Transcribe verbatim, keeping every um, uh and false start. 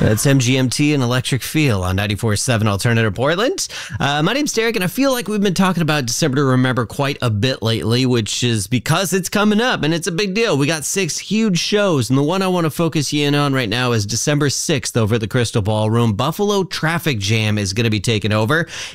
That's M G M T and Electric Feel on ninety-four point seven Alternative Portland. Uh, my name's Derek, and I feel like we've been talking about December to Remember quite a bit lately, which is because it's coming up, and it's a big deal. We got six huge shows, and the one I want to focus you in on right now is December sixth over at the Crystal Ballroom. Buffalo Traffic Jam is going to be taking over.